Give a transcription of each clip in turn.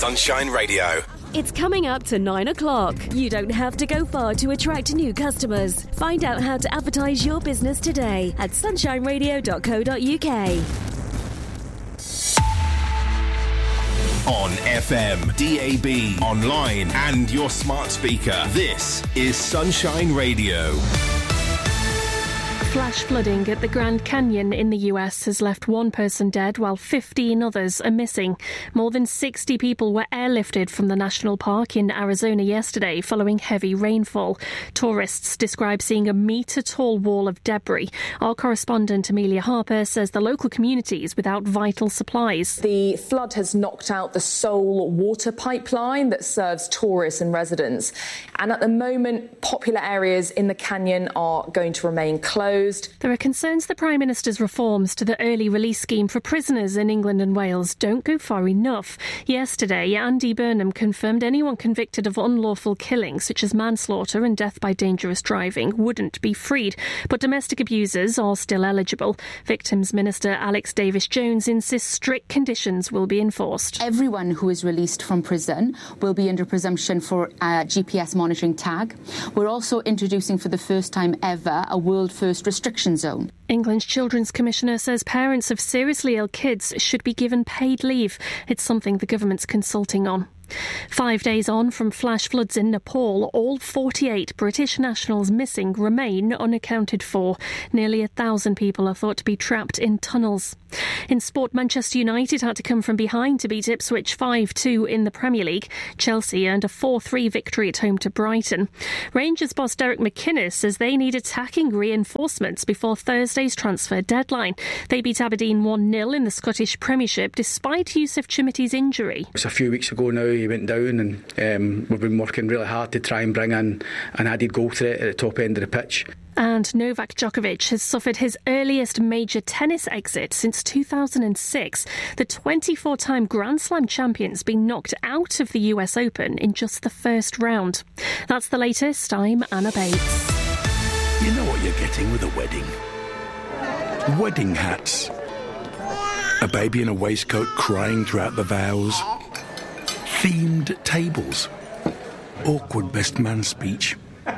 Sunshine Radio. It's coming up to 9 o'clock. You don't have to go far to attract new customers. Find out how to advertise your business today at sunshineradio.co.uk. On FM, DAB, online and your smart speaker. This is Sunshine Radio. Flash flooding at the Grand Canyon in the US has left one person dead while 15 others are missing. More than 60 people were airlifted from the national park in Arizona yesterday following heavy rainfall. Tourists describe seeing a metre-tall wall of debris. Our correspondent Amelia Harper says the local community is without vital supplies. The flood has knocked out the sole water pipeline that serves tourists and residents. And at the moment, popular areas in the canyon are going to remain closed. There are concerns the Prime Minister's reforms to the early release scheme for prisoners in England and Wales don't go far enough. Yesterday, Andy Burnham confirmed anyone convicted of unlawful killing, such as manslaughter and death by dangerous driving, wouldn't be freed. But domestic abusers are still eligible. Victims Minister Alex Davis-Jones insists strict conditions will be enforced. Everyone who is released from prison will be under presumption for a GPS monitoring tag. We're also introducing for the first time ever a world-first restriction zone. England's Children's Commissioner says parents of seriously ill kids should be given paid leave. It's something the government's consulting on. 5 days on from flash floods in Nepal, all 48 British nationals missing remain unaccounted for. Nearly 1,000 people are thought to be trapped in tunnels. In sport, Manchester United had to come from behind to beat Ipswich 5-2 in the Premier League. Chelsea earned a 4-3 victory at home to Brighton. Rangers boss Derek McInnes says they need attacking reinforcements before Thursday's transfer deadline. They beat Aberdeen 1-0 in the Scottish Premiership despite Yusuf Chimiti's injury. It's a few weeks ago now he went down, and we've been working really hard to try and bring in an added goal threat at the top end of the pitch. And Novak Djokovic has suffered his earliest major tennis exit since 2006. The 24-time Grand Slam champion's been knocked out of the US Open in just the first round. That's the latest. I'm Anna Bates. You know what you're getting with a wedding? Wedding hats. A baby in a waistcoat crying throughout the vows. Themed tables. Awkward best man speech.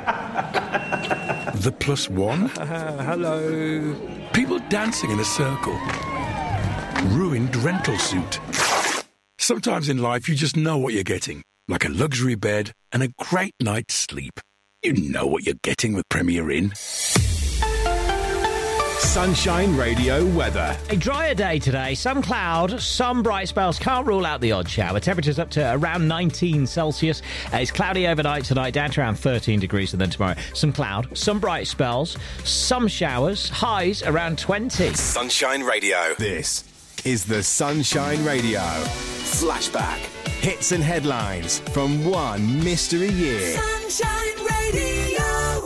The plus one. Hello. People dancing in a circle. Ruined rental suit. Sometimes in life you just know what you're getting. Like a luxury bed and a great night's sleep. You know what you're getting with Premier Inn. Sunshine Radio weather. A drier day today. Some cloud, some bright spells. Can't rule out the odd shower. Temperatures up to around 19 Celsius. It's cloudy overnight tonight, down to around 13 degrees. And then tomorrow, some cloud, some bright spells, some showers. Highs around 20. Sunshine Radio. This is the Sunshine Radio Flashback. Hits and headlines from one mystery year. Sunshine Radio.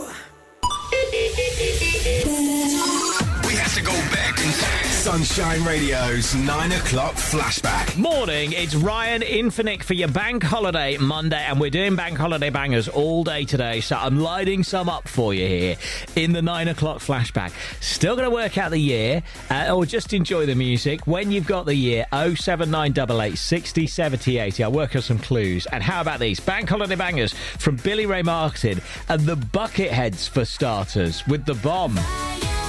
We have to go back in time. Sunshine Radio's 9 o'clock flashback. Morning, it's Ryan Infinite for your bank holiday Monday, and we're doing bank holiday bangers all day today, so I'm lighting some up for you here in the 9 o'clock flashback. Still going to work out the year, or just enjoy the music. When you've got the year, 07988 60 70 80. I'll work on some clues. And how about these? Bank holiday bangers from Billy Ray Martin and the Bucketheads for starters with The Bomb.